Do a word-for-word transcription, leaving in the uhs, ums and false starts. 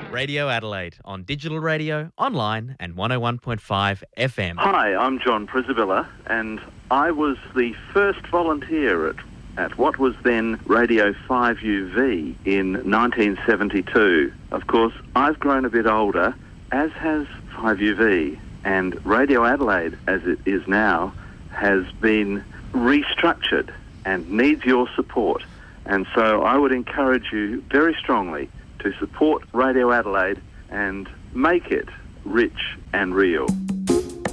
Radio Adelaide on digital radio, online and one oh one point five F M. Hi, I'm John Prisabilla, and I was the first volunteer at, at what was then Radio five U V in nineteen seventy-two. Of course, I've grown a bit older, as has five U V, and Radio Adelaide, as it is now, has been restructured and needs your support. And so I would encourage you very strongly to support Radio Adelaide and make it rich and real.